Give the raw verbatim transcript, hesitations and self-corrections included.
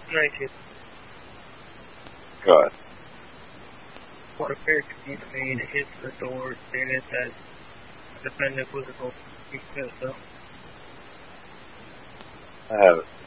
nineteen. Go ahead. What a pair can be made hits the door stated that the defendant was a goal. I have it.